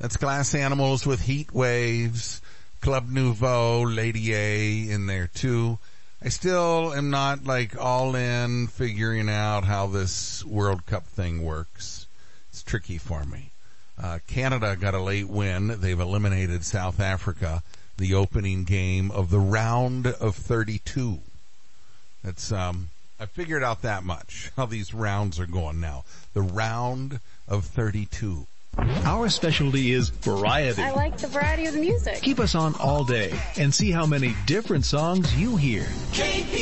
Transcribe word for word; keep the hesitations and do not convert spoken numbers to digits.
That's Glass Animals with Heat Waves, Club Nouveau, Lady A in there too. I still am not like all in figuring out how this World Cup thing works. It's tricky for me. Uh, Canada got a late win. They've eliminated South Africa, the opening game of the round of thirty-two. That's, um, I figured out that much, how these rounds are going now. The round of thirty-two. Our specialty is variety. I like the variety of the music. Keep us on all day and see how many different songs you hear. K P